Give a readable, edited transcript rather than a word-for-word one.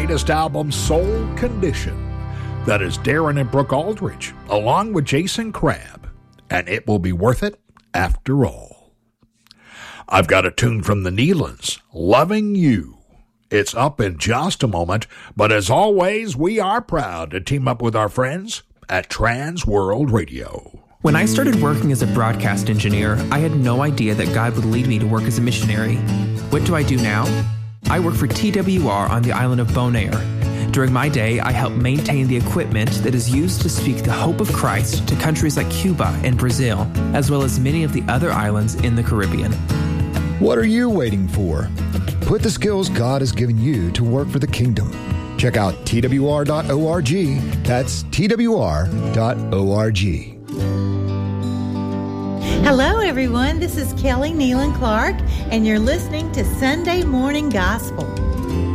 latest album, Soul Condition. That is Darren and Brooke Aldridge, along with Jason Crabb. And it will be worth it after all. I've got a tune from the Nealons, Loving You. It's up in just a moment, but as always, we are proud to team up with our friends at Trans World Radio. When I started working as a broadcast engineer, I had no idea that God would lead me to work as a missionary. What do I do now? I work for TWR on the island of Bonaire. During my day, I help maintain the equipment that is used to speak the hope of Christ to countries like Cuba and Brazil, as well as many of the other islands in the Caribbean. What are you waiting for? Put the skills God has given you to work for the kingdom. Check out twr.org. That's twr.org. Hello, everyone. This is Kelly Nealon Clark, and you're listening to Sunday Morning Gospel.